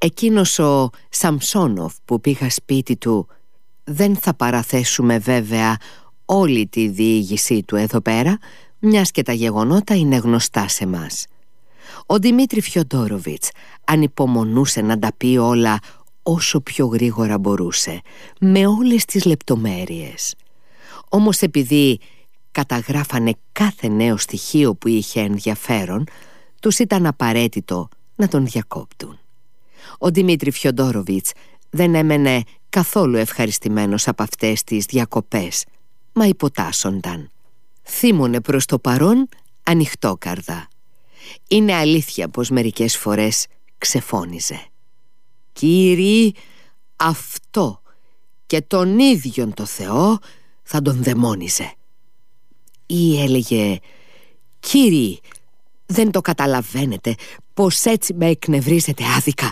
Εκείνος ο Σαμσόνοφ που πήγα σπίτι του, δεν θα παραθέσουμε βέβαια όλη τη διήγησή του εδώ πέρα, μιας και τα γεγονότα είναι γνωστά σε μας. Ο Δημήτρη Φιοντόροβιτς ανυπομονούσε να τα πει όλα όσο πιο γρήγορα μπορούσε, με όλες τις λεπτομέρειες. Όμως επειδή καταγράφανε κάθε νέο στοιχείο που είχε ενδιαφέρον, τους ήταν απαραίτητο να τον διακόπτουν. Ο Δημήτρη Φιοντόροβιτς δεν έμενε καθόλου ευχαριστημένος από αυτές τις διακοπές, μα υποτάσσονταν. Θύμωνε προς το παρόν ανοιχτόκαρδα. Είναι αλήθεια πως μερικές φορές ξεφώνιζε. «Κύριοι, αυτό και τον ίδιον το Θεό θα τον δαιμόνιζε». Ή έλεγε «Κύριοι, δεν το καταλαβαίνετε πως έτσι με εκνευρίζετε άδικα».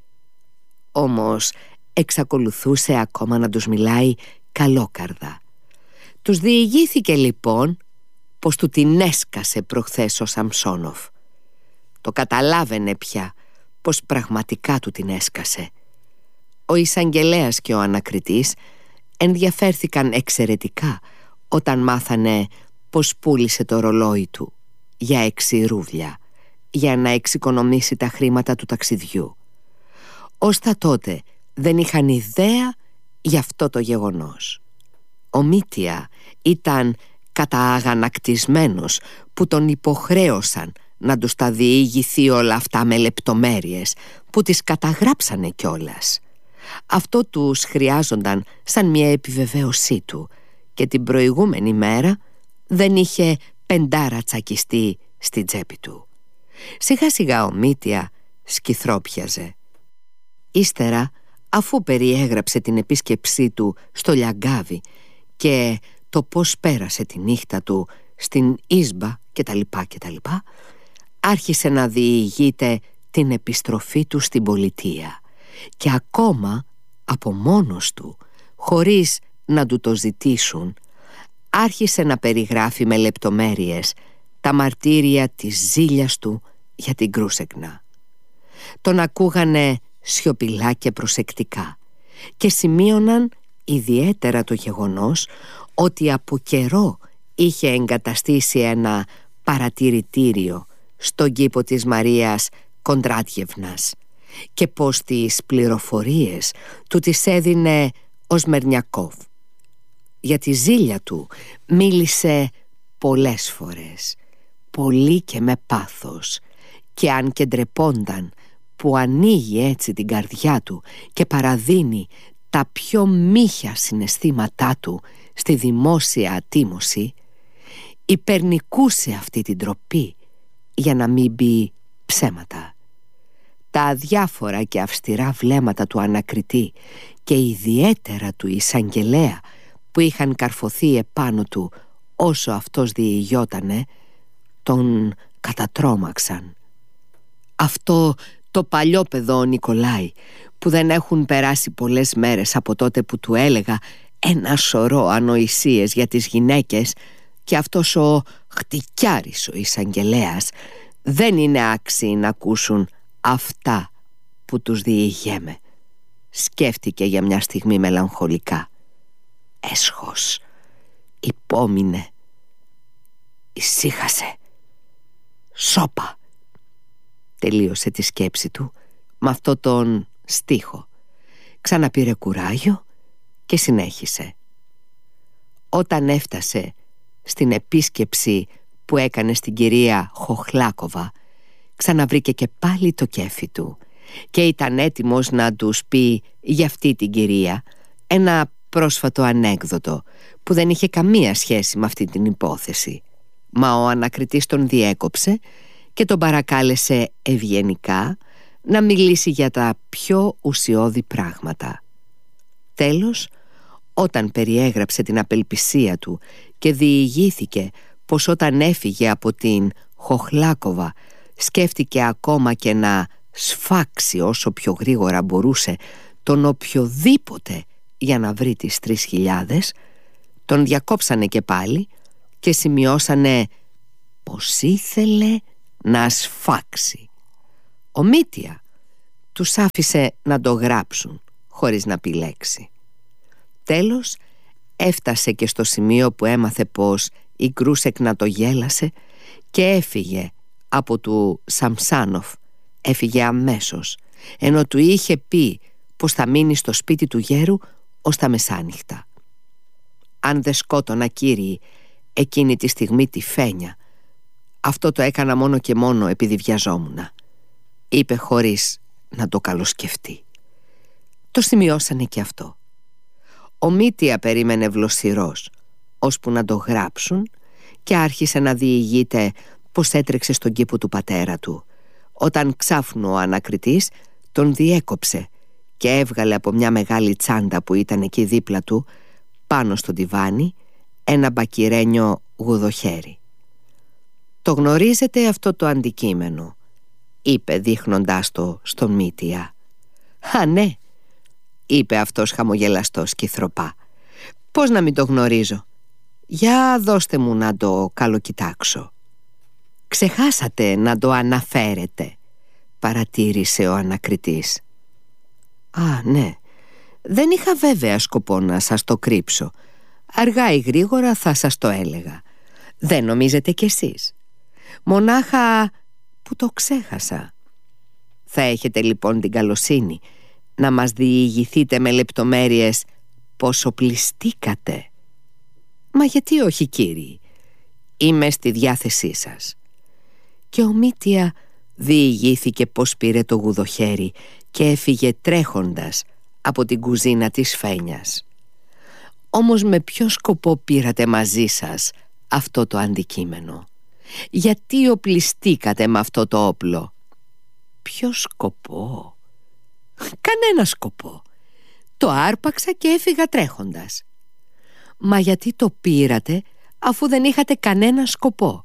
Όμως εξακολουθούσε ακόμα να τους μιλάει καλόκαρδα. Τους διηγήθηκε λοιπόν πως του την έσκασε προχθές ο Σαμσόνοφ. Το καταλάβαινε πια πως πραγματικά του την έσκασε. Ο εισαγγελέας και ο ανακριτής ενδιαφέρθηκαν εξαιρετικά όταν μάθανε πως πούλησε το ρολόι του για 6 ρούβλια για να εξοικονομήσει τα χρήματα του ταξιδιού. Ως τα τότε δεν είχαν ιδέα για αυτό το γεγονός. Ο Μήτια ήταν κατααγανακτισμένος που τον υποχρέωσαν να τους τα διηγηθεί όλα αυτά με λεπτομέρειες, που τις καταγράψανε κιόλας. Αυτό τους χρειάζονταν σαν μια επιβεβαίωσή του, και την προηγούμενη μέρα δεν είχε 5 τσακιστεί στη τσέπη του. Σιγά σιγά ο Μήτια σκυθρόπιαζε. Ύστερα, αφού περιέγραψε την επίσκεψή του στο Λιαγκάβι και το πώς πέρασε τη νύχτα του στην Ίσμπα κτλ, άρχισε να διηγείται την επιστροφή του στην πολιτεία, και ακόμα από μόνος του, χωρίς να του το ζητήσουν, άρχισε να περιγράφει με λεπτομέρειες τα μαρτύρια της ζήλιας του για την Κρούσεκνα. Τον ακούγανε σιωπηλά και προσεκτικά και σημείωναν ιδιαίτερα το γεγονός ότι από καιρό είχε εγκαταστήσει ένα παρατηρητήριο στον κήπο της Μαρίας Κοντράτιευνας και πως τις πληροφορίες του τις έδινε ο Σμερνιακόβ. Για τη ζήλια του μίλησε πολλές φορές, πολύ και με πάθος, και αν και ντρεπόνταν που ανοίγει έτσι την καρδιά του και παραδίνει τα πιο μύχια συναισθήματά του στη δημόσια ατίμωση, υπερνικούσε αυτή την ντροπή για να μην πει ψέματα. Τα αδιάφορα και αυστηρά βλέμματα του ανακριτή και ιδιαίτερα του εισαγγελέα που είχαν καρφωθεί επάνω του όσο αυτός διηγιότανε, τον κατατρόμαξαν. Αυτό το παλιό παιδό Νικολάη, που δεν έχουν περάσει πολλές μέρες από τότε που του έλεγα ένα σωρό ανοησίες για τις γυναίκες, και αυτός ο χτυκιάρης ο εισαγγελέας δεν είναι άξιοι να ακούσουν αυτά που τους διηγέμαι. Σκέφτηκε για μια στιγμή μελαγχολικά. Έσχος, υπόμεινε, ησύχασε, σώπα. Τελείωσε τη σκέψη του με αυτό τον στίχο. Ξαναπήρε κουράγιο και συνέχισε. Όταν έφτασε στην επίσκεψη που έκανε στην κυρία Χοχλάκοβα, ξαναβρήκε και πάλι το κέφι του και ήταν έτοιμος να τους πει για αυτή την κυρία ένα πρόσφατο ανέκδοτο που δεν είχε καμία σχέση με αυτή την υπόθεση. Μα ο ανακριτής τον διέκοψε και τον παρακάλεσε ευγενικά να μιλήσει για τα πιο ουσιώδη πράγματα. Τέλος, όταν περιέγραψε την απελπισία του και διηγήθηκε πως όταν έφυγε από την Χοχλάκοβα σκέφτηκε ακόμα και να σφάξει όσο πιο γρήγορα μπορούσε τον οποιοδήποτε για να βρει τις 3.000, τον διακόψανε και πάλι και σημειώσανε πως ήθελε να σφάξει. Ο Μήτια τους άφησε να το γράψουν χωρίς να πει λέξη. Τέλος έφτασε και στο σημείο που έμαθε πως η Κρούσεκ να το γέλασε και έφυγε από του Σαμσάνοφ. Έφυγε αμέσως, ενώ του είχε πει πως θα μείνει στο σπίτι του γέρου ως τα μεσάνυχτα. «Αν δεν σκότωνα, κύριοι, εκείνη τη στιγμή τη Φένια, αυτό το έκανα μόνο και μόνο επειδή βιαζόμουνα», είπε χωρίς να το καλοσκεφτεί. Το σημειώσανε και αυτό. Ο Μήτια περίμενε βλοσιρός ώσπου να το γράψουν και άρχισε να διηγείται πως έτρεξε στον κήπο του πατέρα του, όταν ξάφνου ο ανακριτής τον διέκοψε και έβγαλε από μια μεγάλη τσάντα που ήταν εκεί δίπλα του, πάνω στο τιβάνι, ένα μπακυρένιο γουδοχέρι. «Το γνωρίζετε αυτό το αντικείμενο?» είπε δείχνοντάς το στον Μήτια. «Α, ναι», είπε αυτός χαμογελαστός και θροπά. «Πώς να μην το γνωρίζω? Για δώστε μου να το καλοκοιτάξω». «Ξεχάσατε να το αναφέρετε», παρατήρησε ο ανακριτής. «Α, ναι, δεν είχα βέβαια σκοπό να σας το κρύψω. Αργά ή γρήγορα θα σας το έλεγα. Δεν νομίζετε κι εσείς? Μονάχα που το ξέχασα». «Θα έχετε λοιπόν την καλοσύνη να μας διηγηθείτε με λεπτομέρειες πόσο πληστήκατε?» «Μα γιατί όχι, κύριοι, είμαι στη διάθεσή σας». Και ο Μήτια διηγήθηκε πως πήρε το γουδοχέρι και έφυγε τρέχοντας από την κουζίνα της Φένιας. «Όμως με ποιο σκοπό πήρατε μαζί σας αυτό το αντικείμενο? Γιατί οπλιστήκατε με αυτό το όπλο?» «Ποιο σκοπό? Κανένα σκοπό. Το άρπαξα και έφυγα τρέχοντας». «Μα γιατί το πήρατε αφού δεν είχατε κανένα σκοπό?»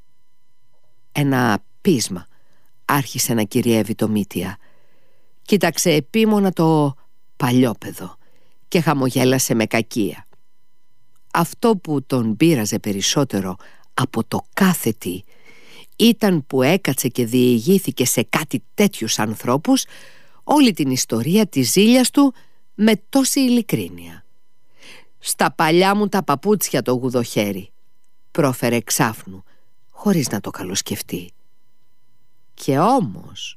Ένα πείσμα άρχισε να κυριεύει το Μήτια. Κοίταξε επίμονα το παλιόπαιδο και χαμογέλασε με κακία. Αυτό που τον πείραζε περισσότερο από το κάθε τι ήταν που έκατσε και διηγήθηκε σε κάτι τέτοιους ανθρώπους όλη την ιστορία της ζήλιας του με τόση ειλικρίνεια. «Στα παλιά μου τα παπούτσια το γουδοχέρι», πρόφερε εξάφνου χωρίς να το καλοσκεφτεί. «Και όμως,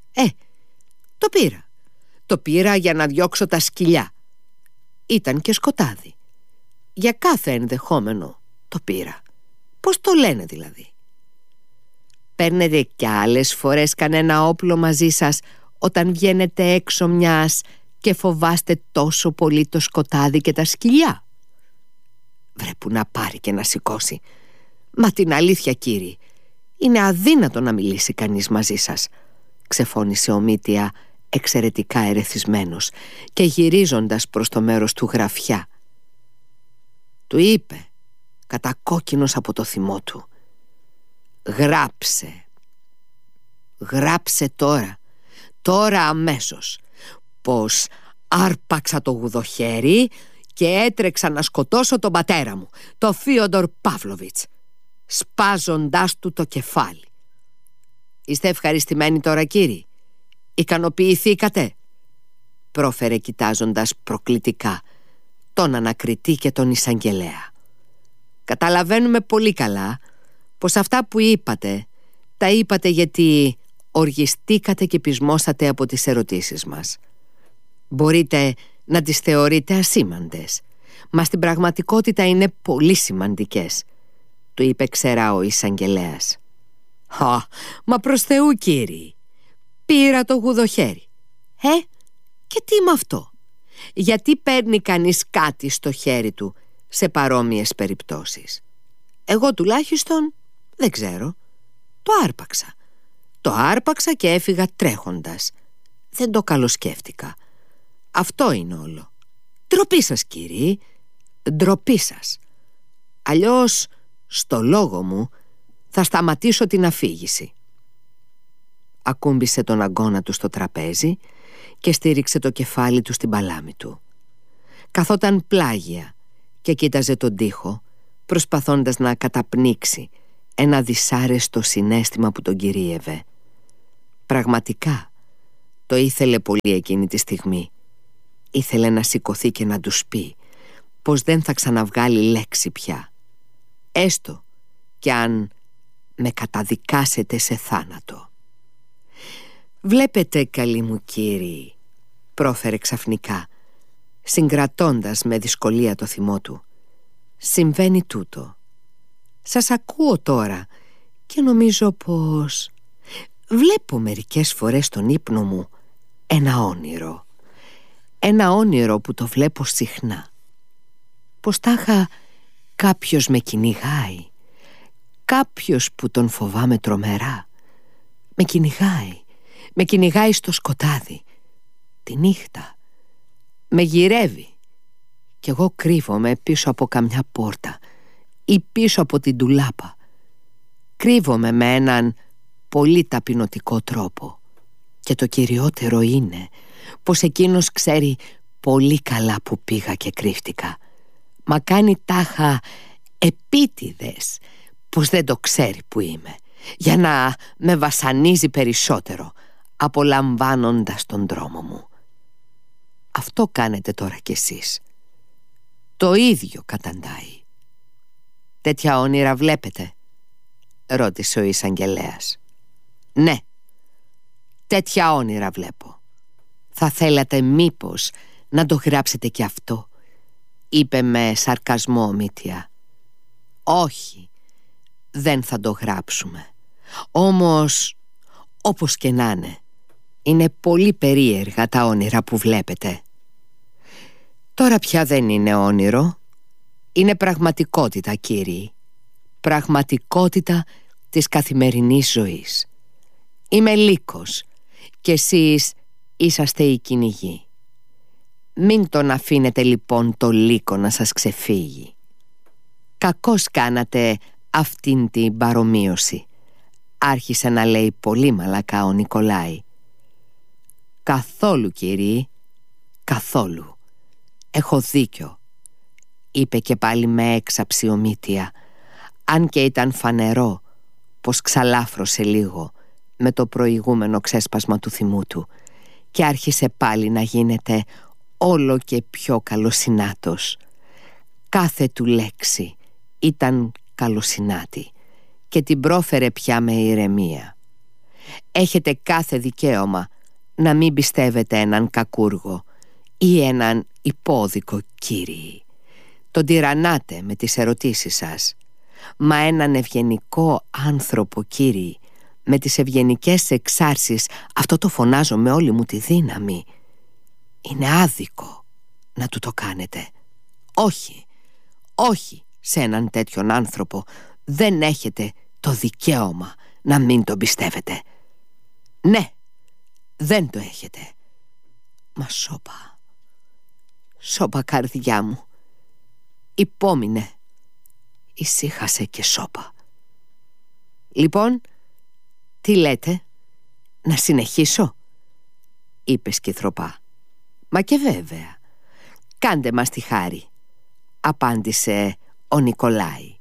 το πήρα. Το πήρα για να διώξω τα σκυλιά. Ήταν και σκοτάδι. Για κάθε ενδεχόμενο το πήρα. Πώς το λένε δηλαδή?» «Παίρνετε κι άλλες φορές κανένα όπλο μαζί σας όταν βγαίνετε έξω μιας και φοβάστε τόσο πολύ το σκοτάδι και τα σκυλιά?» «Βρε που να πάρει και να σηκώσει. Μα την αλήθεια, κύριοι, είναι αδύνατο να μιλήσει κανείς μαζί σας», ξεφώνησε ο Μήτια εξαιρετικά ερεθισμένος και γυρίζοντας προς το μέρος του γραφιά. Του είπε, κατακόκκινος από το θυμό του, «Γράψε. Γράψε τώρα αμέσως, πως άρπαξα το γουδοχέρι και έτρεξα να σκοτώσω τον πατέρα μου, το Φίοντορ Παύλοβιτς, σπάζοντάς του το κεφάλι. Είστε ευχαριστημένοι τώρα, κύριοι? Ικανοποιηθήκατε?» πρόφερε κοιτάζοντας προκλητικά τον ανακριτή και τον εισαγγελέα. «Καταλαβαίνουμε πολύ καλά πως αυτά που είπατε τα είπατε γιατί οργιστήκατε και πεισμώσατε από τις ερωτήσεις μας. Μπορείτε να τις θεωρείτε ασήμαντες, μα στην πραγματικότητα είναι πολύ σημαντικές», του είπε ξερά ο εισαγγελέας. «Μα προς Θεού, κύριοι, πήρα το γουδοχέρι. Και τι με αυτό? Γιατί παίρνει κανείς κάτι στο χέρι του σε παρόμοιες περιπτώσεις? Εγώ τουλάχιστον δεν ξέρω. Το άρπαξα και έφυγα τρέχοντας. Δεν το καλοσκέφτηκα. Αυτό είναι όλο. Ντροπή σας, κύριοι, ντροπή σας. Αλλιώς, στο λόγο μου, θα σταματήσω την αφήγηση». Ακούμπησε τον αγκώνα του στο τραπέζι και στήριξε το κεφάλι του στην παλάμη του. Καθόταν πλάγια και κοίταζε τον τοίχο, προσπαθώντας να καταπνίξει ένα δυσάρεστο συναίσθημα που τον κυρίευε. Πραγματικά, Το ήθελε πολύ εκείνη τη στιγμή. Ήθελε να σηκωθεί και να τους πει πως δεν θα ξαναβγάλει λέξη πια, έστω κι αν με καταδικάσετε σε θάνατο. «Βλέπετε, καλοί μου κύριοι», πρόφερε ξαφνικά, συγκρατώντας με δυσκολία το θυμό του, «συμβαίνει τούτο. Σας ακούω τώρα και νομίζω πως βλέπω μερικές φορές στον ύπνο μου ένα όνειρο. Ένα όνειρο που το βλέπω συχνά. Πως τάχα κάποιος με κυνηγάει, κάποιος που τον φοβάμαι τρομερά. Με κυνηγάει στο σκοτάδι, τη νύχτα. Με γυρεύει κι εγώ κρύβομαι πίσω από καμιά πόρτα ή πίσω από την ντουλάπα. Κρύβομαι με έναν πολύ ταπεινωτικό τρόπο. Και το κυριότερο είναι πως εκείνος ξέρει πολύ καλά που πήγα και κρύφτηκα. Μα κάνει τάχα επίτηδες πως δεν το ξέρει που είμαι, για να με βασανίζει περισσότερο, απολαμβάνοντας τον δρόμο μου. Αυτό κάνετε τώρα κι εσείς. Το ίδιο καταντάει. Τέτοια όνειρα βλέπετε?» ρώτησε ο εισαγγελέας. «Ναι, τέτοια όνειρα βλέπω. Θα θέλατε μήπως να το γράψετε κι αυτό?» είπε με σαρκασμό ο Μήτια. «Όχι, δεν θα το γράψουμε. Όμως, όπως και να είναι πολύ περίεργα τα όνειρα που βλέπετε. Τώρα πια δεν είναι όνειρο. Είναι πραγματικότητα, κύριοι. Πραγματικότητα της καθημερινής ζωής. Είμαι λύκος και εσείς είσαστε οι κυνηγοί. Μην τον αφήνετε λοιπόν το λύκο να σας ξεφύγει. Κακώς κάνατε αυτήν την παρομοίωση», άρχισε να λέει πολύ μαλακά ο Νικολάη. «Καθόλου, κύριοι, καθόλου. Έχω δίκιο», είπε και πάλι με έξαψη ο Μήτια, αν και ήταν φανερό πως ξαλάφρωσε λίγο με το προηγούμενο ξέσπασμα του θυμού του και άρχισε πάλι να γίνεται όλο και πιο καλοσυνάτος. Κάθε του λέξη ήταν καλοσυνάτη και την πρόφερε πια με ηρεμία. «Έχετε κάθε δικαίωμα να μην πιστεύετε έναν κακούργο ή έναν υπόδικο, κύριοι. Τον τυραννάτε με τις ερωτήσεις σας. Μα έναν ευγενικό άνθρωπο, κύριοι, με τις ευγενικές εξάρσεις, αυτό το φωνάζω με όλη μου τη δύναμη, είναι άδικο να του το κάνετε. Όχι, όχι, σε έναν τέτοιον άνθρωπο δεν έχετε το δικαίωμα να μην τον πιστεύετε. Ναι, δεν το έχετε. Μα σώπα καρδιά μου, υπόμεινε, ησύχασε και σώπα. Λοιπόν, τι λέτε, να συνεχίσω?» είπε σκυθροπά. «Μα και βέβαια, κάντε μας τη χάρη», απάντησε ο Νικολάη.